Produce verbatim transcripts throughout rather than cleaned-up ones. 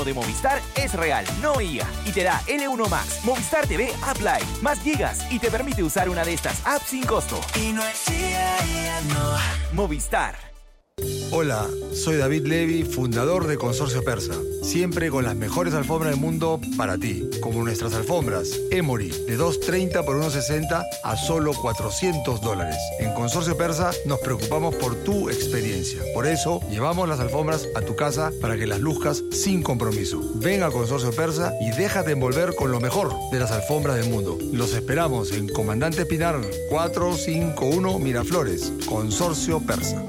uno de Movistar es real, no I A, y te da L uno Max, Movistar T V App Live, más gigas y te permite usar una de estas apps sin costo. Y no es I A, I A, no. Movistar. Hola, soy David Levy, fundador de Consorcio Persa. Siempre con las mejores alfombras del mundo para ti, como nuestras alfombras Emory de dos treinta por uno sesenta a solo cuatrocientos dólares. En Consorcio Persa nos preocupamos por tu experiencia. Por eso llevamos las alfombras a tu casa para que las luzcas sin compromiso. Ven a Consorcio Persa y déjate envolver con lo mejor de las alfombras del mundo. Los esperamos en Comandante Pinar cuatrocientos cincuenta y uno Miraflores. Consorcio Persa.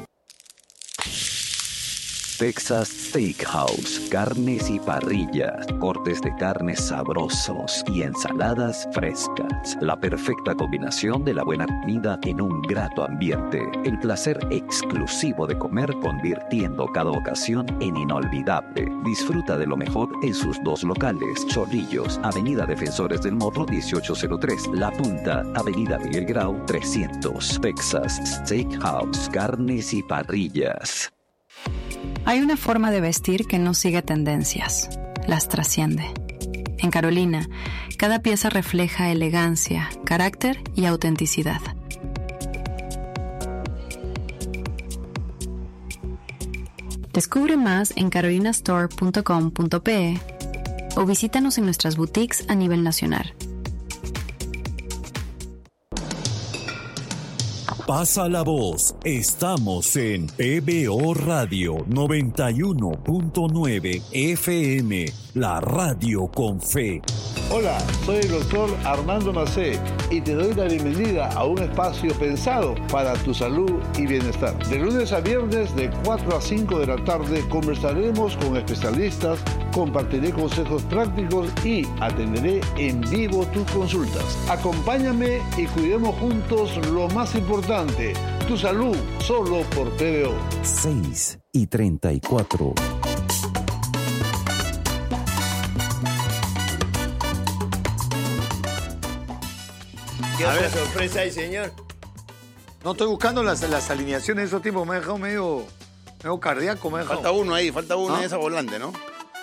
Texas Steakhouse, carnes y parrillas, cortes de carnes sabrosos y ensaladas frescas. La perfecta combinación de la buena comida en un grato ambiente. El placer exclusivo de comer convirtiendo cada ocasión en inolvidable. Disfruta de lo mejor en sus dos locales. Chorrillos, Avenida Defensores del Morro dieciocho cero tres. La Punta, Avenida Miguel Grau trescientos. Texas Steakhouse, carnes y parrillas. Hay una forma de vestir que no sigue tendencias, las trasciende. En Carolina, cada pieza refleja elegancia, carácter y autenticidad. Descubre más en carolina store punto com punto pe o visítanos en nuestras boutiques a nivel nacional. Pasa la voz. Estamos en P B O Radio noventa y uno punto nueve F M, la radio con fe. Hola, soy el doctor Armando Macé y te doy la bienvenida a un espacio pensado para tu salud y bienestar. De lunes a viernes de cuatro a cinco de la tarde conversaremos con especialistas, compartiré consejos prácticos y atenderé en vivo tus consultas. Acompáñame y cuidemos juntos lo más importante, tu salud, solo por P B O. seis y treinta y cuatro. ¿Qué otra sorpresa hay, señor? No estoy buscando las, las alineaciones de esos tipos, me ha dejado medio, medio cardíaco. Me ha dejado. Falta uno ahí, falta uno ¿Ah? en esa volante, ¿no?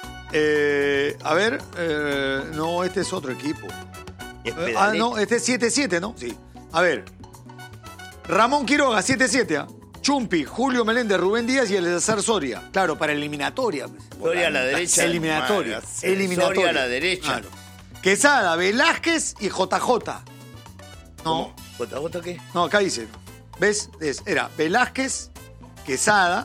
Eh, a ver, eh, no, este es otro equipo. Eh, ah, no, este es siete siete, ¿no? Sí. A ver, Ramón Quiroga, siete siete, ¿ah? Chumpi, Julio Meléndez, Rubén Díaz y Eleazar Soria. Claro, para eliminatoria. Soria a la derecha. Eliminatoria. Madre, eliminatoria. Soria a la derecha. Claro. Quesada, Velázquez y J J. No. ¿J J qué? No, acá dice. ¿Ves? Es, era Velázquez, Quesada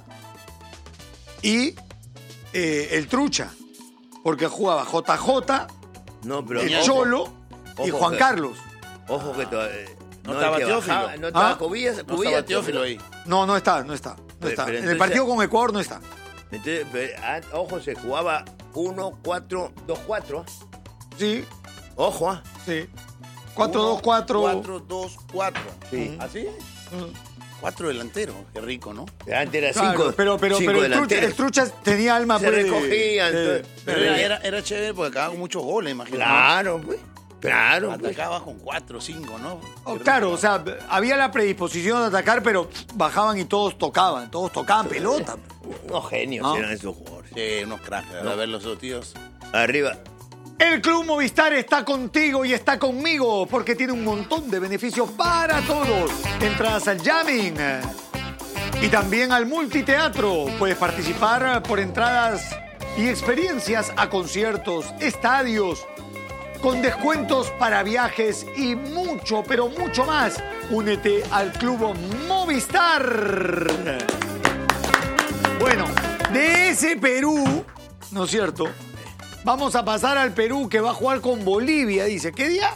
y eh, el Trucha. Porque jugaba J J, no, pero el ojo, Cholo y ojo Juan que, Carlos. Ojo que todavía... No, no estaba Teófilo. Bajaba, no estaba ¿Ah? Cubillas, No Cubillas, estaba Teófilo ahí. No, no está, no está. No Pero, está. pero en entonces, el partido con Ecuador no está. Entonces, pero, ah, ojo, se jugaba uno cuatro dos cuatro. Sí. Ojo, ¿ah? Sí. cuatro dos cuatro. cuatro dos cuatro. Sí. ¿Así es? Mm. Cuatro delanteros. Qué rico, ¿no? Antes era Claro, cinco. pero, pero, cinco pero el, trucha, delanteros. el Trucha tenía alma. Se pues, de- recogían. de- entonces, Pero era, era, era chévere porque acababa con muchos goles, imagínate. Claro, pues. Claro, pues. Atacaba con cuatro o cinco, ¿no? Oh, Qué claro, rico. o sea, había la predisposición de atacar, pero bajaban y todos tocaban, todos tocaban pelota. Unos genios ¿No? eran esos jugadores. Sí, unos cracks. No. A ver los dos tíos. Arriba. El Club Movistar está contigo y está conmigo porque tiene un montón de beneficios para todos. Entradas al jamming y también al multiteatro. Puedes participar por entradas y experiencias a conciertos, estadios, con descuentos para viajes y mucho, pero mucho más. Únete al Club Movistar. Bueno, de ese Perú, ¿no es cierto? Vamos a pasar al Perú que va a jugar con Bolivia, dice. ¿Qué día?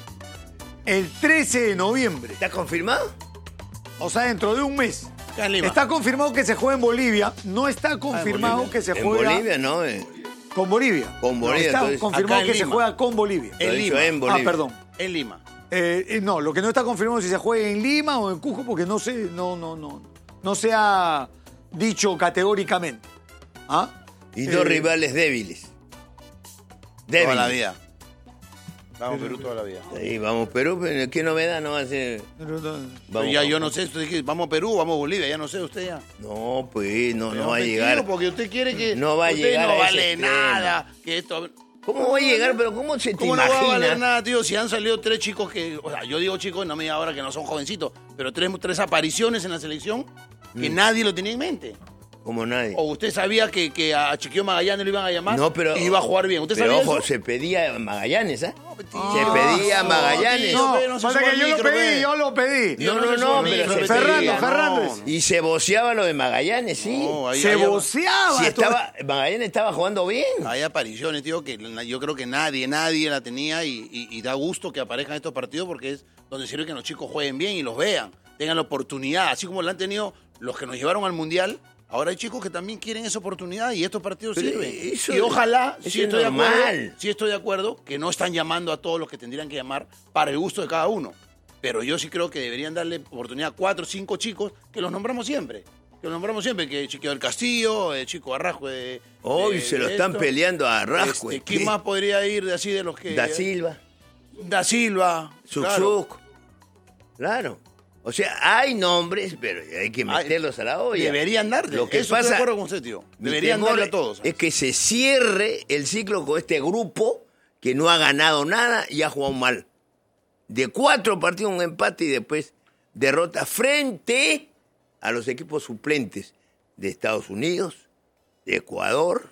El trece de noviembre. ¿Está confirmado? O sea, dentro de un mes. Acá en Lima. Está confirmado que se juega en Bolivia. No está confirmado Bolivia. que se En juega Bolivia, ¿no? Eh, con Bolivia. Con Bolivia, Está entonces, confirmado acá en que se Lima. juega con Bolivia. lo En hizo Lima. en Bolivia. Ah, perdón. En Lima. Eh, eh, no, lo que no está confirmado es si se juega en Lima o en Cusco, porque no sé, no, no, no. No se ha dicho categóricamente. ¿Ah? Y dos Eh, rivales débiles. Toda la Débiles. vida. Vamos Perú toda la vida. Sí, vamos Perú, pero ¿qué novedad no va a ser? Vamos, ya yo no sé, usted dice, vamos Perú, vamos Bolivia, ya no sé usted ya. No, pues no, Pero no va a me llegar. quiero, porque usted quiere que no va a usted llegar no a ese vale extremo. nada, que esto. ¿Cómo va a llegar? Pero ¿cómo se te ¿Cómo imagina? no va a valer nada, tío? Si han salido tres chicos que, o sea, yo digo chicos, no me diga ahora que no son jovencitos, pero tres, tres apariciones en la selección que Mm. nadie lo tenía en mente. Como nadie. ¿O usted sabía que, que a Chiquillo Magallanes lo iban a llamar No, pero y iba a jugar bien? ¿Usted pero sabía ojo, eso? se pedía a Magallanes, ¿ah? Ah, se pedía a no, Magallanes. tío, No, ve, no se pasa sube que al yo lo micro, pedí, ve. yo lo pedí. Tío, No, no no, se no, sube al pero micro, se ve, Ferrando, tío, Ferrando. no, no. Y se voceaba lo de Magallanes, sí. No, ahí- Se ahí- voceaba. Si tú- estaba, Magallanes estaba jugando bien. Hay apariciones, tío, que na- yo creo que nadie, nadie la tenía y, y- y da gusto que aparezcan estos partidos porque es donde sirve que los chicos jueguen bien y los vean, tengan la oportunidad, así como la han tenido los que nos llevaron al Mundial. Ahora hay chicos que también quieren esa oportunidad y estos partidos Pero sirven. eso- Y ojalá, eso si es estoy, de acuerdo, normal. si estoy de acuerdo, que no están llamando a todos los que tendrían que llamar para el gusto de cada uno. Pero yo sí creo que deberían darle oportunidad a cuatro o cinco chicos que los nombramos siempre. Que los nombramos siempre, que Chiquillo del Castillo, el Chico Arrascue. De, Hoy de- se lo de están esto. peleando a Arrascue. Este, ¿Quién más podría ir de así de los que...? Da Silva, Da Silva. claro. Suksuk. Claro. O sea, hay nombres, pero hay que meterlos a la olla. Deberían darle. Lo que Eso estoy pasa, de acuerdo con usted, tío. mi Deberían temor darle a todos. Es que se cierre el ciclo con este grupo que no ha ganado nada y ha jugado mal. De cuatro partidos, un empate y después derrota frente a los equipos suplentes de Estados Unidos, de Ecuador,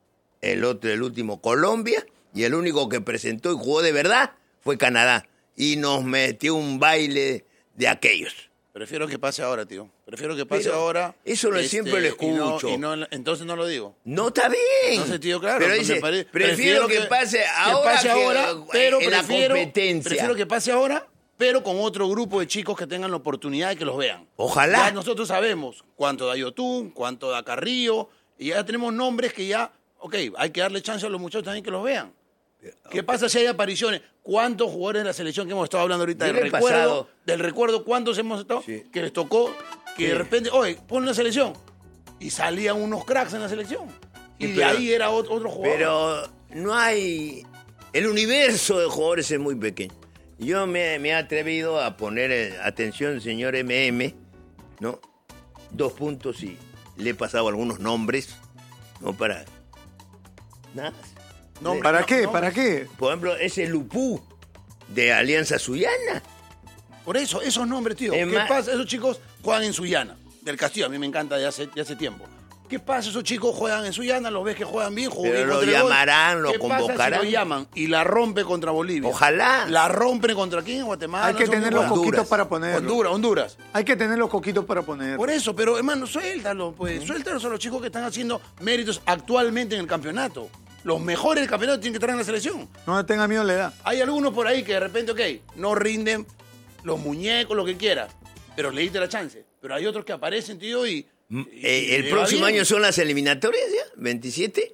el otro, el último Colombia, y el único que presentó y jugó de verdad fue Canadá. Y nos metió un baile de aquellos. Prefiero que pase ahora, tío. Prefiero que pase Pero ahora. eso lo- siempre lo y no- escucho. y no- entonces no lo digo. No está bien. Entonces, tío, claro. Pero me dice, pare- prefiero, que, pase ahora pase que, ahora, eh, pero en la prefiero, competencia. Prefiero que pase ahora, pero con otro grupo de chicos que tengan la oportunidad de que los vean. Ojalá. Ya nosotros sabemos cuánto da Yotun, cuánto da Carrillo, y ya tenemos nombres que ya, ok, hay que darle chance a los muchachos también que los vean. ¿Qué pasa si hay apariciones? ¿Cuántos jugadores de la selección que hemos estado hablando ahorita Yo del le he recuerdo, pasado. del recuerdo, cuántos hemos estado Sí. que les tocó que Sí. de repente, oye, pon la selección y salían unos cracks en la selección y Sí, de pero- ahí era otro, otro jugador. Pero no hay... El universo de jugadores es muy pequeño. Yo me, me he atrevido a poner eh, atención, señor M M, ¿no? Dos puntos y le he pasado algunos nombres, ¿no? Para... Nada. No, ¿Para no, qué? no. ¿Para qué? Por ejemplo, ese Lupú de Alianza Suyana. Por eso, esos nombres, tío. Es ¿Qué más- pasa? Esos chicos juegan en Sullana, del Castillo. A mí me encanta de hace, de hace tiempo. ¿Qué pasa? Esos chicos juegan en Sullana, los ves que juegan bien, juegan Pero bien lo contra el gol. llamarán, lo ¿Qué pasa convocarán? si lo llaman y la rompe contra Bolivia? Ojalá. La rompen contra quién en Guatemala. Hay que no sé tener quién los juega. coquitos para ponerlo. Honduras, Honduras. Hay que tener los coquitos para poner. Por eso, pero hermano, suéltalo, pues. Suéltalos a los chicos que están haciendo méritos actualmente en el campeonato. Los mejores del campeonato tienen que estar en la selección. No tenga miedo la edad. Hay algunos por ahí que de repente, ok, no rinden los muñecos, lo que quieras, pero le diste la chance. Pero hay otros que aparecen, tío, y... y- Eh, y el le va próximo bien. año son las eliminatorias ya, veintisiete.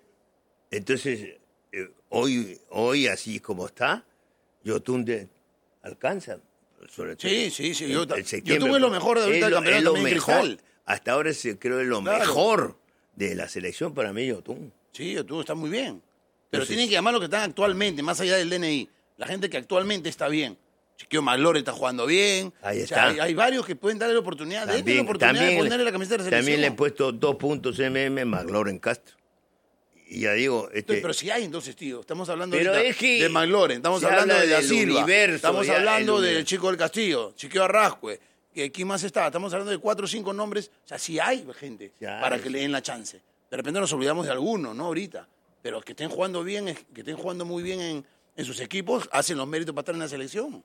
Entonces, eh, hoy, hoy así como está, Yotunde alcanza. Sobre todo. Sí, sí, sí. Yo, En- en yo septiembre, tuve lo mejor de ahorita es del lo- campeonato es lo también en mejor. Cristal. Hasta ahora es, creo es lo Claro. mejor de la selección para mí, Yotun. Sí, tú estás muy bien. Pero Entonces- tienen que llamar a los que están actualmente, más allá del D N I. La gente que actualmente está bien. Chiquillo Maglore está jugando bien. Ahí O sea, está. hay, hay varios que pueden darle la oportunidad. Denle la También, oportunidad de también, ponerle la camiseta de la selección. también le he puesto dos puntos M M McLaurin Castro. Y ya digo, este, Pero si hay entonces, tío. Estamos hablando Pero ahorita es que de McLaurin, estamos se hablando habla de Da del Silva, universo, estamos ya, hablando el del universo. Chico del Castillo, Chiquillo Arrascue. que ¿Quién más está? Estamos hablando de cuatro o cinco nombres. O sea, sí hay gente Sí hay. para que le den la chance. De repente nos olvidamos de algunos, ¿no? Ahorita. Pero que estén jugando bien, que estén jugando muy bien en, en sus equipos, hacen los méritos para estar en la selección.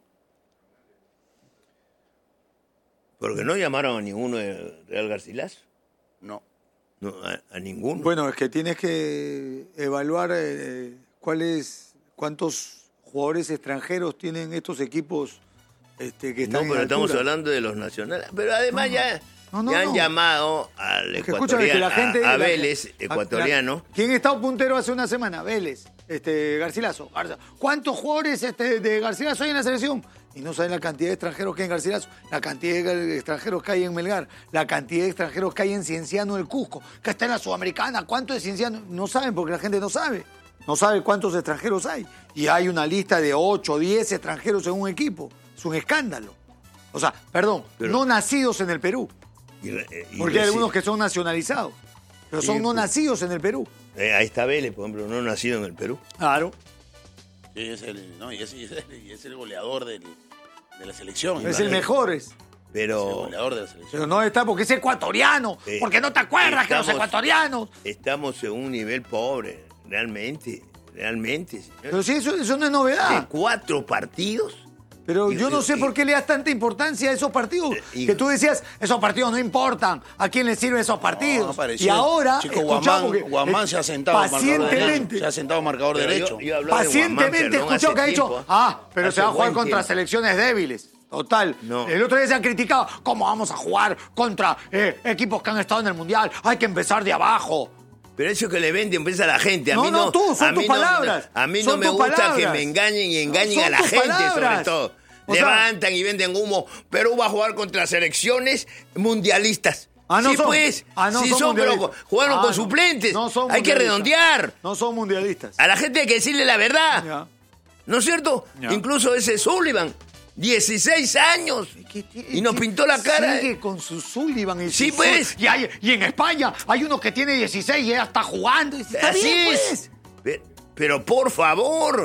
porque no llamaron a ninguno de Real Garcilaso. No. No, a, a ninguno. Bueno, es que tienes que evaluar eh, cuáles, cuántos jugadores extranjeros tienen estos equipos este, que están No, pero en estamos altura. hablando de los nacionales. Pero además No, ya, no, no, ya han no. llamado al Es que escúchame, que ecuatoriano, la gente, a, a la- Vélez, la- ecuatoriano. ¿Quién estaba puntero hace una semana? Vélez, este, Garcilaso. Garza. ¿Cuántos jugadores este, de Garcilaso hay en la selección? Y no saben la cantidad de extranjeros que hay en Garcilaso, la cantidad de extranjeros que hay en Melgar, la cantidad de extranjeros que hay en Cienciano del Cusco, que está en la Sudamericana. ¿Cuánto de Cienciano? No saben porque la gente no sabe. no sabe cuántos extranjeros hay. Y hay una lista de ocho o diez extranjeros en un equipo. Es un escándalo. O sea, perdón, Pero, no nacidos en el Perú. Y, y porque hay algunos que son nacionalizados. Pero son sí, no nacidos en el Perú. Eh, ahí está Vélez, por ejemplo, no nacido en el Perú. Claro. Sí, es el, no, y, es, y, es, y es el goleador del, de la selección. Es el mejor. Es. Pero, es el goleador de la selección. Pero no está porque es ecuatoriano. Eh, porque no te acuerdas estamos, que los ecuatorianos. Estamos en un nivel pobre, realmente. Realmente. Señor. Pero sí, eso, eso no es novedad. De cuatro partidos. Pero yo no sé por qué le das tanta importancia a esos partidos. Que tú decías, esos partidos no importan. ¿A quién le sirven esos partidos? No, y ahora, chico, Guamán, Guamán se ha sentado pacientemente. Se ha sentado marcador pero derecho. Yo, yo pacientemente Guamán, escuchó que ha dicho, ah, pero se va a jugar contra tiempo. selecciones débiles. Total. No. El otro día se han criticado, ¿cómo vamos a jugar contra eh, equipos que han estado en el Mundial? Hay que empezar de abajo. Pero eso que le vende empieza a la gente. A no, mí no, no, tú, son a tus mí palabras. No, a mí no me gusta palabras. que me engañen y engañen no, a la gente, palabras. sobre todo. O Levantan sea, y venden humo. Perú va a jugar contra selecciones mundialistas. Ah, no sí, son. pues. Ah, no sí son, son pero jugaron ah, con no. suplentes. No son hay que redondear. No son mundialistas. A la gente hay que decirle la verdad. Ya. ¿No es cierto? Ya. Incluso ese Sullivan. dieciséis años ¿Qué, qué, y nos pintó la cara. Sigue con su Sullivan. Y sí, su pues. Y, hay, y en España hay uno que tiene dieciséis y ya está jugando. Está Así bien, es. Pues. Pero, pero por favor,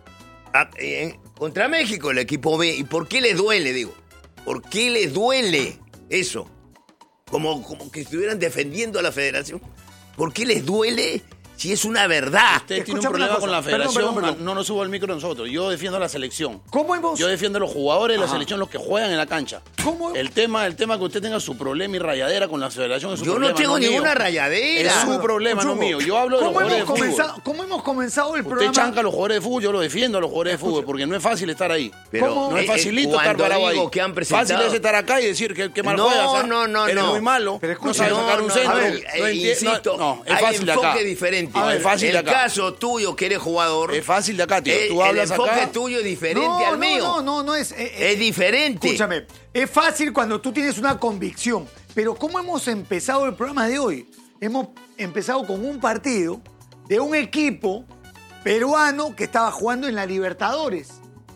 a, en, contra México el equipo B. ¿Y por qué les duele, digo? ¿Por qué les duele eso? Como, como que estuvieran defendiendo a la federación. ¿Por qué les duele? Si es una verdad. Usted tiene un problema con la federación, perdón, perdón, perdón. no nos subo al micro nosotros. Yo defiendo a la selección. ¿Cómo hemos? Yo defiendo a los jugadores de la Ajá. selección, los que juegan en la cancha. ¿Cómo? El tema, el tema que usted tenga su problema y rayadera con la federación es su Yo problema. Yo no tengo no ninguna mío. rayadera. Es su problema, no mío. Yo hablo de los jugadores de fútbol. ¿Cómo hemos comenzado el usted programa? Usted chanca a los jugadores de fútbol, yo lo defiendo a los jugadores de fútbol, porque no es fácil estar ahí. Pero ¿Cómo? No es facilito estar parado ahí. Que han presentado... Fácil es estar acá y decir que, que mal no, juegas. No, no, no. Eres no. muy malo. Pero escucha, no sabes sacar un centro. A ver, no, insisto, no, es hay fácil enfoque acá. diferente. Es fácil el acá. caso tuyo, que eres jugador... Es fácil de acá, tío. Eh, Tú hablas el enfoque acá. tuyo es diferente no, al no, mío. No, no, no es... Eh, eh, es diferente. Escúchame, es fácil cuando tú tienes una convicción. Pero ¿cómo hemos empezado el programa de hoy? Hemos empezado con un partido de un equipo peruano que estaba jugando en la Libertadores.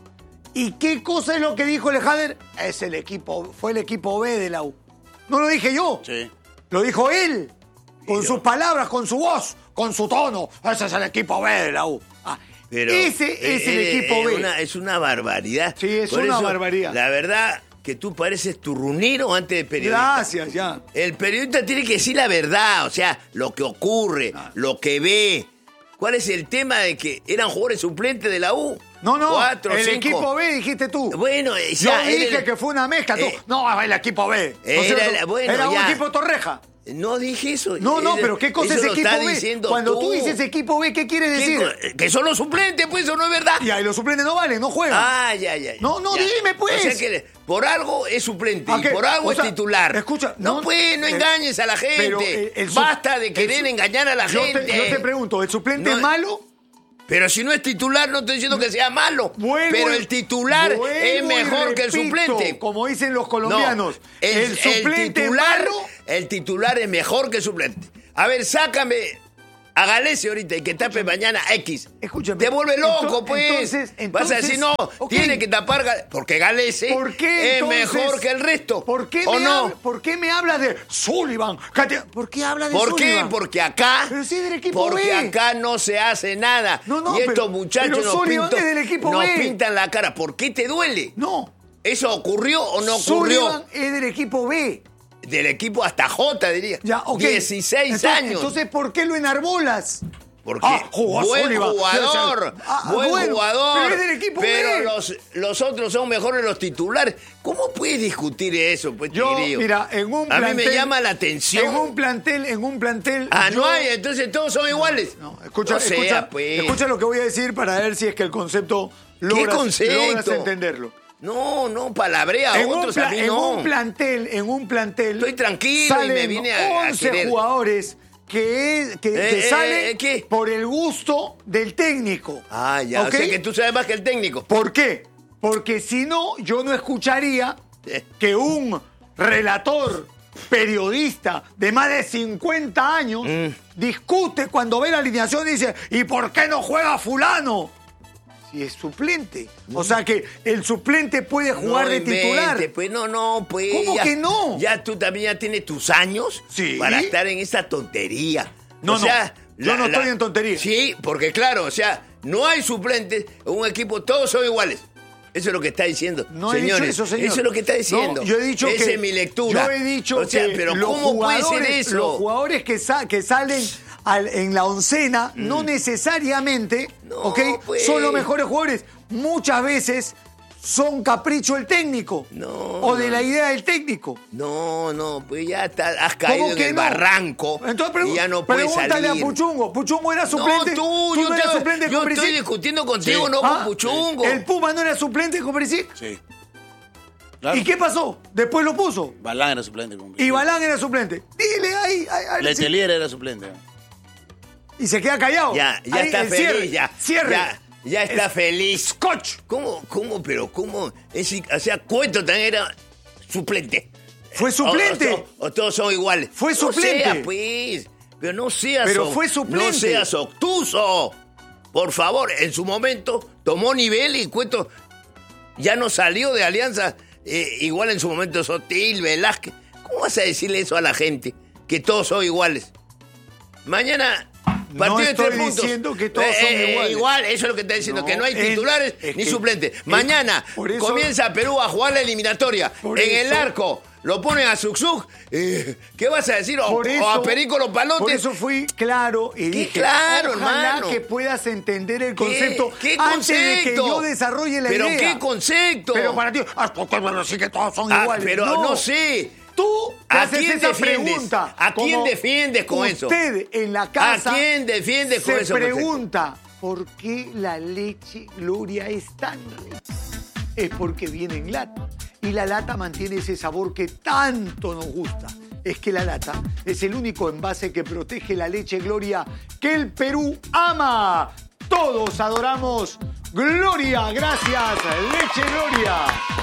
¿Y qué cosa es lo que dijo Lejader? Es el equipo, fue el equipo B de la U. No lo dije yo. Sí. Lo dijo él. Con sus palabras, con su voz, con su tono. Ese es el equipo B de la U. Ah, Pero ese es el eh, equipo eh, B. Una, es una barbaridad. Sí, es Por una eso, barbaridad. La verdad que tú pareces turrunero antes de periodista. Gracias, ya. El periodista tiene que decir la verdad, o sea, lo que ocurre, ah. lo que ve. ¿Cuál es el tema de que eran jugadores suplentes de la U? No, no, Cuatro, el cinco. equipo B dijiste tú. Bueno, ya. Yo dije el, que fue una mezcla. Tú, eh, no, el equipo B. Era, era, bueno, era un ya. equipo Torreja. No dije eso. No, no, pero ¿qué cosa eso es equipo B? Cuando tú. tú dices equipo B, ¿qué quiere decir? ¿Qué, que son los suplentes, pues eso no es verdad. Y ahí los suplentes no valen, no juegan. Ah, ya, ya. No, no, ya. dime pues. O sea que por algo es suplente ¿A y por algo o sea, es titular. Escucha, no, no pues, no engañes a la gente. El, el, Basta de querer el, engañar a la yo gente. Te, yo te pregunto, ¿el suplente no, es malo? Pero si no es titular, no estoy diciendo que sea malo. Vuelvo, pero el titular es mejor repito, que el suplente. Como dicen los colombianos. No, el, el suplente el titular, malo. El titular es mejor que el suplente. A ver, sácame a Galese ahorita y que tape mañana X. Escúchame. Te vuelve loco, entonces, pues. Entonces, entonces, Vas a decir, no, okay. tiene que tapar. Porque Galese ¿Por qué, es entonces, mejor que el resto. ¿Por qué, ¿O me no? habla, ¿Por qué me habla de Sullivan? ¿Por qué habla de ¿Por Sullivan? qué? Porque acá. Pero sí es del equipo porque B. acá no se hace nada. No, no, y estos pero, muchachos pero nos, Sullivan pinto, es del equipo nos B. pintan la cara. ¿Por qué te duele? No. ¿Eso ocurrió o no ocurrió? Sullivan es del equipo B. Del equipo hasta J, diría. Ya, okay. dieciséis entonces, años. Entonces, ¿por qué lo enarbolas? Porque ah, jugó buen Sullivan. jugador, ah, buen bueno, jugador. Pero es del equipo pero B. Los, los otros son mejores los titulares. ¿Cómo puedes discutir eso, pues, Yo, Tigrillo? mira, en un plantel... A mí me llama la atención. En un plantel, en un plantel... Ah, yo, no hay, entonces todos son iguales. No, no escucha, no escucha, sea, pues. escucha lo que voy a decir para ver si es que el concepto logras, ¿Qué concepto? logras entenderlo. No, no, palabrea a en otros, un a mí no. En un plantel, en un plantel... Estoy tranquilo y me vine a, once a querer. jugadores que, es, que, eh, que eh, salen eh, ¿qué? por el gusto del técnico. Ah, ya, ¿okay? O sea que tú sabes más que el técnico. ¿Por qué? Porque si no, yo no escucharía eh. que un relator periodista de más de cincuenta años mm. discute cuando ve la alineación y dice, ¿y por qué no juega fulano? Si es suplente. Mm. O sea que el suplente puede jugar no de invente, titular. Pues no, no, pues. ¿Cómo ya, que no? Ya tú también ya tienes tus años ¿Sí? para estar en esa tontería. No, o sea, no. Yo la, no la, estoy en tontería. Sí, porque claro, o sea, no hay suplentes en un equipo, todos son iguales. Eso es lo que está diciendo, no señores. He dicho eso, señor. Eso es lo que está diciendo. No, yo he dicho Esa que, es mi lectura. Yo he dicho o sea, que pero los ¿cómo puede jugadores, ser eso? Los jugadores que, sa que salen al, en la oncena mm. no necesariamente no, ¿okay? pues. son los mejores jugadores. Muchas veces son capricho del técnico no, o de no. la idea del técnico. No, no, pues ya está, has caído en el no? barranco. Entonces, y ya no puedes pregúntale salir. a Puchungo. Puchungo era suplente. No, tú, ¿Tú yo, no te, eras suplente yo con estoy Perisic? discutiendo contigo, sí. no ¿Ah? con Puchungo. ¿El Puma no era suplente con Perisic? Sí. Claro. ¿Y qué pasó? Después lo puso. Balán era suplente. Con y Balán era suplente. Dile ahí. ahí, ahí Letelier sí. era suplente. Y se queda callado. Ya, ya ahí, está feliz, cierre, ya. Cierre. Ya, ya está es feliz. Scotch. ¿Cómo, cómo, pero cómo? Es, o sea, Cueto también era suplente. Fue suplente. O, o, o todos son iguales. Fue suplente. No sea, pues. Pero no seas... Pero fue suplente. No seas obtuso. Por favor, en su momento tomó nivel y Cueto ya no salió de Alianza. Eh, igual en su momento Sotil, Velázquez. ¿Cómo vas a decirle eso a la gente? Que todos son iguales. Mañana... Partido no de estoy tres puntos. diciendo que todos eh, son eh, iguales. Igual, eso es lo que está diciendo, no, que no hay titulares es, es ni que, suplentes. Es, Mañana eso, comienza Perú a jugar la eliminatoria. En eso, el arco lo ponen a Zuczuk. Eh, ¿Qué vas a decir? O, eso, o a Perico los Palotes. Por eso fui claro y ¿Qué dije, claro, ojalá hermano? que puedas entender el concepto ¿Qué, qué antes concepto? de que yo desarrolle la ¿Pero idea. ¿Pero qué concepto? Pero para ti, ah, porque bueno, sí que todos son ah, iguales. Pero no, no sé. Tú ¿A haces quién esa defiendes? pregunta. ¿A quién defiendes con usted eso? Usted en la casa ¿A quién defiendes con se eso? pregunta, ¿por qué la leche Gloria es tan rica? Es porque viene en lata. Y la lata mantiene ese sabor que tanto nos gusta. Es que la lata es el único envase que protege la leche Gloria que el Perú ama. Todos adoramos Gloria. Gracias, leche Gloria.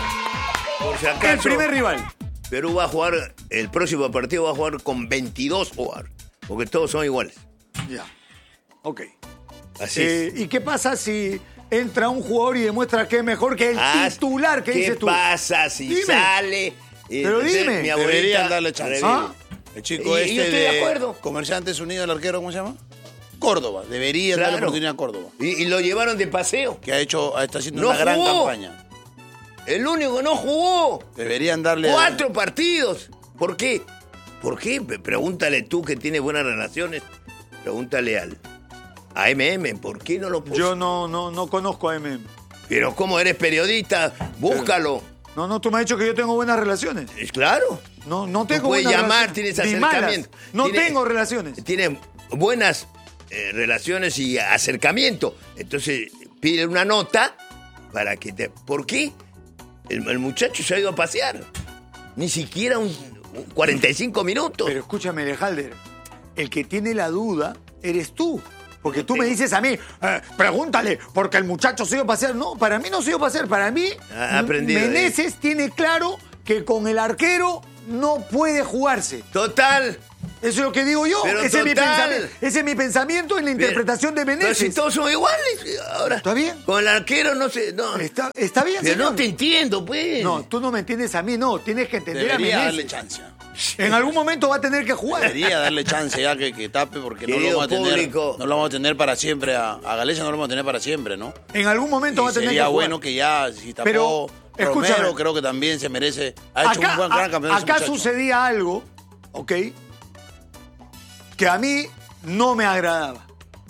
Por si acaso, el primer rival. Perú va a jugar, el próximo partido va a jugar con veintidós jugadores, porque todos son iguales. Ya, ok. Así eh, es. ¿Y qué pasa si entra un jugador y demuestra que es mejor que el ah, titular que dices tú? ¿Qué pasa si dime. sale? Pero dime. Mi abuelita, deberían darle chance. ¿Ah? El chico y, este yo estoy de, de acuerdo. Comerciantes Unidos, el arquero, ¿cómo se llama? Córdoba. Debería claro. darle oportunidad a Córdoba. Y, y lo llevaron de paseo. Que ha hecho, está haciendo no una jugó. gran campaña. El único que no jugó. Deberían darle... Cuatro a... partidos. ¿Por qué? ¿Por qué? Pregúntale tú que tienes buenas relaciones. Pregúntale al a M M. ¿Por qué no lo puso? Yo no, no, no conozco a M M. Pero como eres periodista, búscalo. Pero, no, no, tú me has dicho que yo tengo buenas relaciones. Es claro. No, no tengo tú puedes buenas llamar, relaciones. tienes acercamiento. Malas. No tienes, tengo relaciones. Tienes buenas eh, relaciones y acercamiento. Entonces, pide una nota para que te... ¿Por qué? El, el muchacho se ha ido a pasear. Ni siquiera un, un cuarenta y cinco minutos. Pero escúchame, Lejalder, el que tiene la duda eres tú. Porque tú me dices a mí, eh, pregúntale, porque el muchacho se iba a pasear. No, para mí no se iba a pasear. Para mí, ha aprendido, Meneses eh. tiene claro que con el arquero no puede jugarse. Total. Eso es lo que digo yo. Pero ese, total. es mi pensamiento, ese es mi pensamiento en la interpretación pero, de Meneses. Pero si todos son iguales. Ahora, ¿está bien? Con el arquero no sé. No. Está, está bien, pero señor. no te entiendo, pues. No, tú no me entiendes a mí, no. Tienes que entender Debería a Meneses. darle chance. En algún momento va a tener que jugar. Debería darle chance ya que, que tape porque no lo, vamos a tener, no lo vamos a tener para siempre. A, a Galicia no lo vamos a tener para siempre, ¿no? En algún momento y va a tener que jugar. Sería jugar. bueno que ya, si tapó pero, Romero, creo que también se merece. Ha hecho acá, un buen gran campeón. Acá sucedía algo, ¿ok? Que a mí no me agradaba.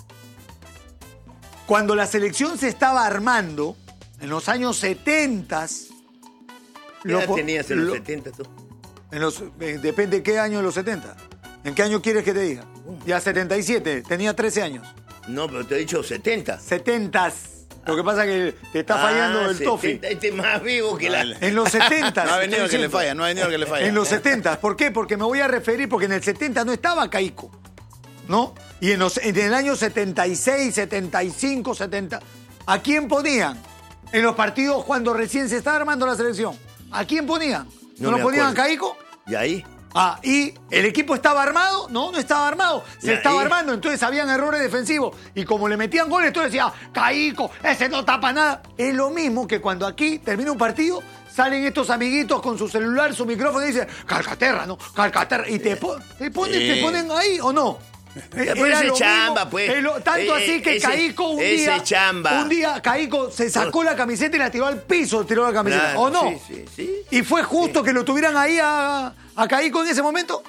Cuando la selección se estaba armando, en los años setenta... ¿Qué edad tenías en los setenta tú? En los, eh, depende de qué año de los setenta. ¿En qué año quieres que te diga? Ya setenta y siete, tenía trece años. No, pero te he dicho setenta. setentas. Lo que pasa es que te está fallando ah, el tofi. Este es más vivo que la... En los setenta. No ha venido el que le falla, no ha venido el que le falla. En los setenta. ¿Por qué? Porque me voy a referir, porque en el setenta no estaba Caico, ¿no? Y en, los, en el año setenta y seis, setenta y cinco, setenta... ¿A quién ponían? En los partidos cuando recién se estaba armando la selección. ¿A quién ponían? ¿No, ¿No lo ponían a Caico? ¿Y ahí? Ah, y el equipo estaba armado, no, no estaba armado, se Ya, estaba y- armando, entonces habían errores defensivos. Y como le metían goles, entonces decía, Caico, ese no tapa nada. Es lo mismo que cuando aquí termina un partido, salen estos amiguitos con su celular, su micrófono y dicen, Calcaterra, ¿no? Calcaterra. Y te, po- te, ponen, Sí. te ponen ahí, ¿o no? Ya, pero Era ese lo chamba, mismo, pues. es lo- tanto Eh, así que ese- Caico un ese día, chamba. un día Caico se sacó la camiseta y la tiró al piso, tiró la camiseta, Claro, ¿o no? sí, sí, sí. ¿Y fue justo que lo tuvieran ahí a, a Caico en ese momento?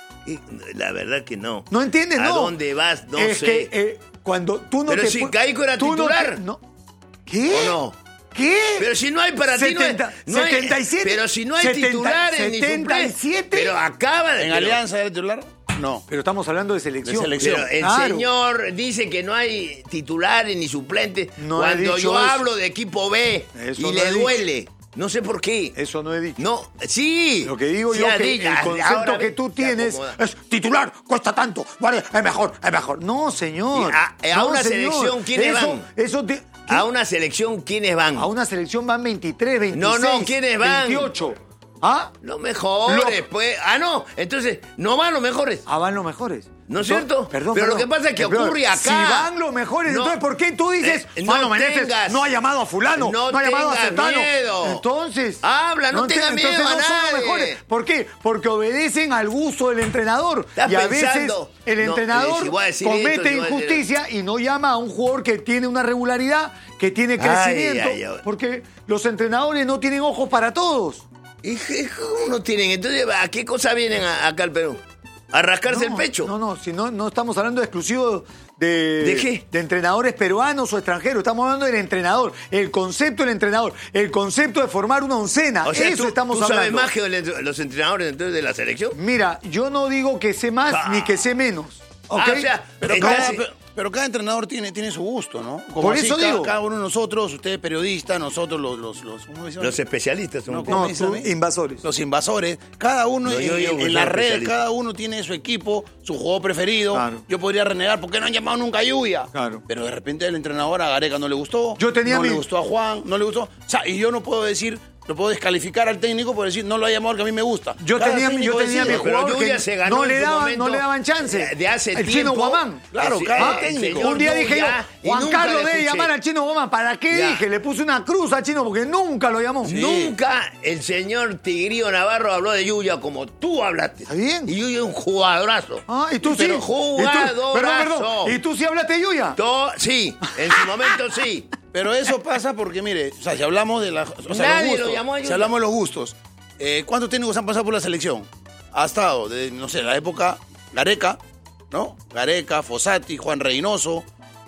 Y la verdad que no. ¿No entiendes? ¿A No. dónde vas? No es sé. que eh, cuando tú no Pero te... si pu- Caico era tú no titular. te- no. ¿Qué? ¿O no? ¿Qué? Pero si no hay para ti, no hay- setenta, no hay- setenta y siete, pero si no hay setenta, titulares ni setenta y suplentes. siete. Pero acaba de... ¿En pero- Alianza era titular? No. Pero estamos hablando de selección. De selección. Pero el Claro. señor dice que no hay titulares ni suplentes No he cuando dicho yo eso. hablo de equipo B Eso y no le he dicho. duele. No sé por qué. Eso no he dicho. No, sí. Lo que digo Sí yo ha que dicho. el concepto Ahora que ve, tú se tienes acomoda. es titular, cuesta tanto, vale, es mejor, es mejor. No, señor. Y a- a No, una señor. selección, ¿quiénes eso, van? Eso te- A una selección, ¿quiénes van? a una selección van veintitrés, veintiséis, No, no, ¿quiénes van? veintiocho. ¿Ah? Los mejores, Lo- pues. Ah, no. Entonces, no van los mejores. Ah, van los mejores. ¿No es Entonces- cierto? Perdón, Pero lo perdón. que pasa es que Perdón, ocurre acá. Si van los mejores, No. entonces ¿por qué tú dices, Eh, no Mano Meneses tengas- no ha llamado a fulano, no no, ha llamado a tengas Cetano? miedo. Entonces... Habla, no enti- tengas miedo entonces a no son los nadie. mejores. ¿Por qué? Porque obedecen al gusto del entrenador. Estás Y a veces pensando- el No, entrenador eh, si voy a decir esto, comete si voy a decir- injusticia y no llama a un jugador que tiene una regularidad, que tiene Ay, crecimiento. ay, ay. Porque los entrenadores no tienen ojos para todos. ¿Y qué- cómo no tienen? Entonces, ¿a qué cosa vienen a- acá al Perú? ¿A rascarse No, el pecho? No, no, si no, no estamos hablando exclusivo de, ¿De qué? de entrenadores peruanos o extranjeros. Estamos hablando del entrenador, el concepto del entrenador, el concepto de formar una oncena. O sea, Eso tú, estamos tú sabes hablando. más que el- los entrenadores entonces de la selección. Mira, yo no digo que sé más Ah. ni que sé menos. ¿Ok? Ah, o sea, Pero Eh, cada, casi- pero, pero cada entrenador tiene, tiene su gusto, ¿no? Como Por así eso cada, digo. cada uno de nosotros, ustedes periodistas, nosotros los... los, los, ¿cómo se llama? Los especialistas son No, un ¿cómo No, me dicen tú, a mí? invasores. Los invasores, cada uno No, en, yo digo en- que en soy las redes, especialista. cada uno tiene su equipo, su juego preferido. Claro. Yo podría renegar, ¿por qué no han llamado nunca a Yuya? Claro. Pero de repente el entrenador a Gareca no le gustó, Yo tenía no mi- le gustó a Juan, no le gustó. O sea, y yo no puedo decir, lo puedo descalificar al técnico por decir, no lo ha llamado que a mí me gusta. Yo Cada tenía, mi- yo técnico tenía mi decide. Pero jugador Yuya que se ganó no en le, su daban, momento no le daban chance. de- de hace el tiempo. chino Guamán. Claro, Sí, cada el técnico. señor Un día dije yo, Yuya, y Juan nunca Carlos le debe escuché. llamar al chino Guamán. ¿Para qué Ya. dije? Le puse una cruz al chino porque nunca lo llamó. Nunca el señor Tigrillo Navarro habló de Yuya como tú hablaste. Está bien. Y Yuya es un jugadorazo. Ah, y tú Pero sí. jugadorazo. ¿Y tú, perdón, perdón. ¿Y tú sí hablaste de Yuya? To- sí, en su momento sí. Pero eso pasa porque, mire, o sea, si hablamos de la, o sea, Nadie los lo gustos, llamó a si Yuya. hablamos de los gustos, eh, ¿cuántos técnicos han pasado por la selección? Ha estado de, no sé, la época Gareca, ¿no? Gareca, Fossati, Juan Reynoso,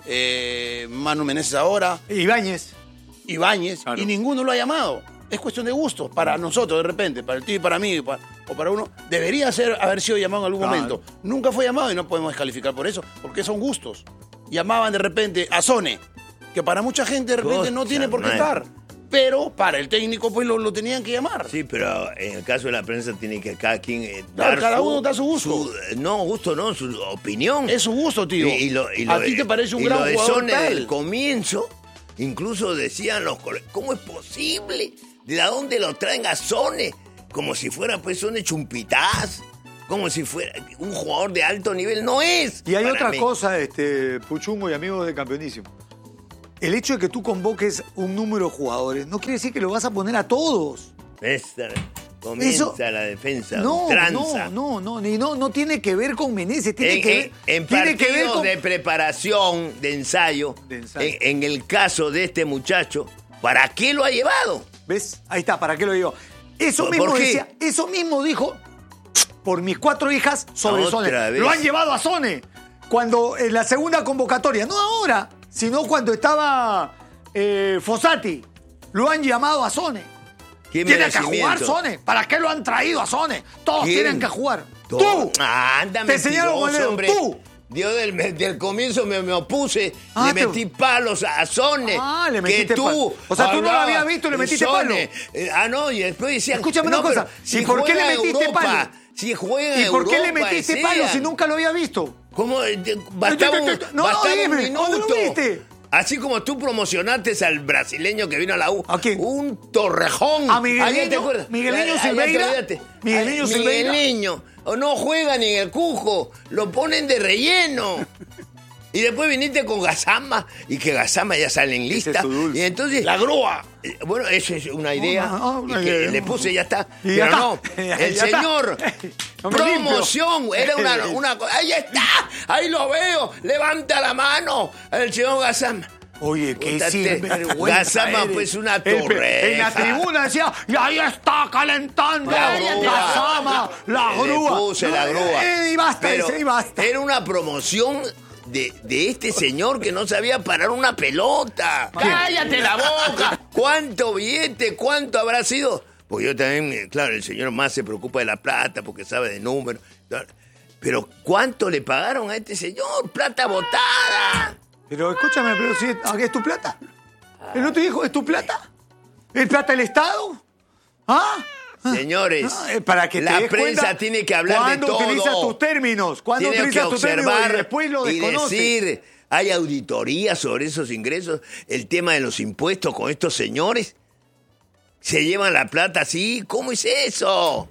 eh, Manu Meneses ahora, Ibáñez. Ibáñez, Claro. y ninguno lo ha llamado. Es cuestión de gustos para nosotros, de repente, para el tío y para mí, para- o para uno. Debería ser, haber sido llamado en algún Claro. momento. Nunca fue llamado y no podemos descalificar por eso, porque son gustos. Llamaban de repente a Sone, que para mucha gente de repente no Concha tiene por qué madre. estar. Pero para el técnico, pues lo, lo tenían que llamar. Sí, pero en el caso de la prensa tiene que cada quien eh, Claro, dar cada su, uno da su gusto. su- no, gusto no, su opinión. Es su gusto, tío. Y, y lo, y a lo ti de- te parece un y gran lo de jugador Sone tal. del comienzo, incluso decían los colegas, ¿cómo es posible? ¿De dónde lo traen a Sone? Como si fuera pues Sone Chumpitaz, como si fuera un jugador de alto nivel. No es. Y hay para otra mí. cosa, este, Puchungo y amigos de Campeonísimo. El hecho de que tú convoques un número de jugadores no quiere decir que lo vas a poner a todos. Esta, comienza Eso- la defensa, No, tranza. no, no, no, ni no, no tiene que ver con Meneses, tiene En, que en- ver, en tiene que ver partidos con de preparación, de ensayo, De ensayo. En, en el caso de este muchacho, ¿para qué lo ha llevado? ¿Ves? Ahí está, ¿para qué lo digo? Eso ¿Por- mismo por qué? decía, eso mismo dijo por mis cuatro hijas sobre Otra Sone. vez. Lo han llevado a Sone. Cuando en la segunda convocatoria, no ahora, sino cuando estaba eh, Fossati, lo han llamado a Sone. ¿Qué Tiene que merecimiento? jugar Sone. ¿Para qué lo han traído a Sone? Todos ¿Quién? tienen que jugar. Todo. ¡Tú! Ah, anda, Te señalo con el dedo, hombre. tú. Yo del, del comienzo me, me opuse, Ah, le te- metí palos a Sone. Ah, le que metiste tú palo. O sea, tú no lo hablabas, habías visto y le metiste Sone. palo. Eh, ah, no, y después decían... Escúchame no, una cosa, pero Si ¿y por qué juega le en metiste Europa, palo? Si juega ¿Y en por qué le Europa, metiste palo decían. si nunca lo había visto? ¿Cómo? Eh, Bastaba un, No, no, bastaba un dime, ¿dónde lo minuto. viste? Así como tú promocionaste al brasileño que vino a la U. ¿A quién? Un torrejón. ¿A Miguelino? Allá te acuerdas. ¿Miguelino Allá Silveira? te olvidaste. ¿Miguelino Ay, Silveira? Miguelino. O no juega ni en el Cujo. Lo ponen de relleno. Y después viniste con Gazama. Y que Gazama ya sale en lista. Ese es tu dulce. Y entonces... La grúa. Eh, Bueno, esa es una idea. Ah, ah, una y que idea. le puse, ya está. Y Pero ya está. no, Ya el está. señor, No me promoción, limpio. era una, una cosa. Ahí está, ahí lo veo, levanta la mano, el señor Gazama. Oye, qué Puta, te- sinvergüenza Gazama, eres. pues, una El pe- torreja. En la tribuna decía, y ahí está calentando La la grúa. Gazama, la Le grúa. puse la grúa. Eh, y basta, Pero ese, y basta. Era una promoción de, de este señor que no sabía parar una pelota. ¡Cállate la boca! ¿Cuánto billete? ¿Cuánto habrá sido? Pues yo también, claro, el señor más se preocupa de la plata porque sabe de números. Pero ¿cuánto le pagaron a este señor? ¡Plata botada! Pero escúchame, pero si ¿aquí es tu plata? ¿El no te dijo, es tu plata? ¿Es plata del Estado? ¿Ah? Señores, Ah, eh, para que te la des prensa cuenta tiene que hablar de todo. ¿Cuándo utilizas tus términos? ¿Cuándo Tiene que utilizas tus términos observar y después lo y desconoces? decir, hay auditoría sobre esos ingresos, el tema de los impuestos con estos señores. Se llevan la plata así, ¿cómo es eso?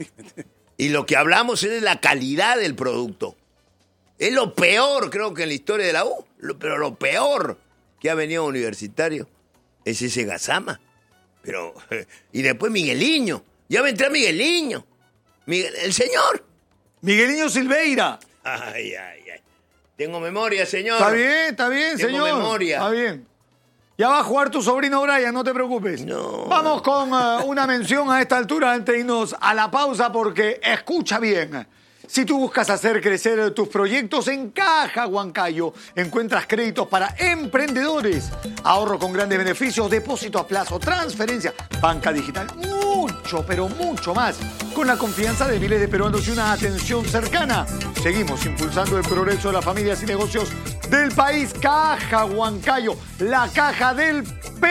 Y lo que hablamos es de la calidad del producto. Es lo peor, creo que en la historia de la U, lo- pero lo peor que ha venido Universitario es ese Gazama. Pero, y después Migueliño. Ya va a entrar Migueliño. Miguel, el señor. Miguelino Silveira. Ay, ay, ay. Tengo memoria, señor. Está bien, está bien, Tengo señor. memoria. Está bien. Ya va a jugar tu sobrino Brian, no te preocupes. No. Vamos con uh, una mención a esta altura antes de irnos a la pausa porque escucha bien. Si tú buscas hacer crecer tus proyectos en Caja Huancayo, encuentras créditos para emprendedores, ahorro con grandes beneficios, depósito a plazo, transferencia, banca digital, mucho, pero mucho más. Con la confianza de miles de peruanos y una atención cercana, seguimos impulsando el progreso de las familias y negocios del país. Caja Huancayo, la caja del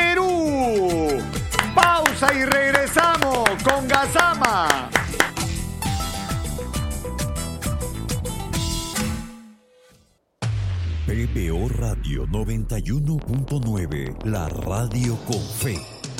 Perú. Pausa y regresamos con Gazama. P B O Radio noventa y uno punto nueve, la radio con fe.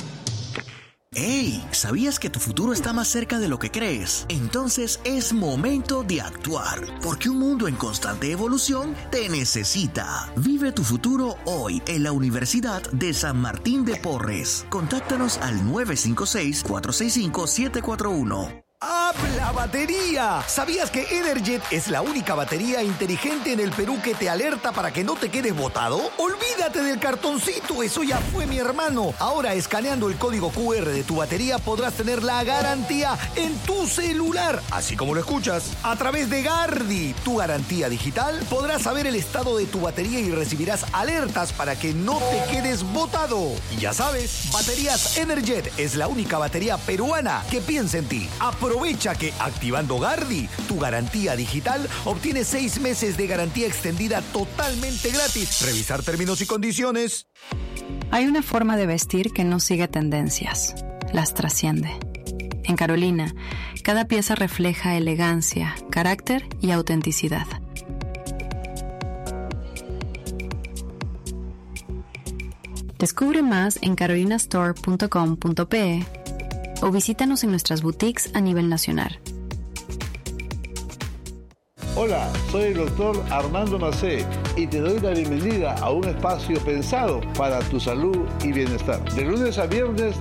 ¡Hey! ¿Sabías que tu futuro está más cerca de lo que crees? Entonces es momento de actuar, porque un mundo en constante evolución te necesita. Vive tu futuro hoy en la Universidad de San Martín de Porres. Contáctanos al nueve cinco seis, cuatro seis cinco, siete cuatro uno. ¡Habla batería! ¿Sabías que Energet es la única batería inteligente en el Perú que te alerta para que no te quedes botado? Olvídate del cartoncito, eso ya fue, mi hermano. Ahora, escaneando el código Q R de tu batería, podrás tener la garantía en tu celular. Así como lo escuchas, a través de Gardi, tu garantía digital, podrás saber el estado de tu batería y recibirás alertas para que no te quedes botado. Y ya sabes, Baterías Energet es la única batería peruana que piensa en ti. Aprovecha que activando Gardi, tu garantía digital, obtienes seis meses de garantía extendida totalmente gratis. Revisar términos y condiciones. Hay una forma de vestir que no sigue tendencias, las trasciende. En Carolina, cada pieza refleja elegancia, carácter y autenticidad. Descubre más en carolina store punto com punto pe o visítanos en nuestras boutiques a nivel nacional. Hola, soy el doctor Armando Macé y te doy la bienvenida a un espacio pensado para tu salud y bienestar. De lunes a viernes